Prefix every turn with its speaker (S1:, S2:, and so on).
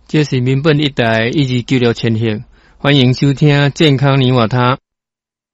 S1: 这是民本一台129.6千赫，欢迎收听健康你我他。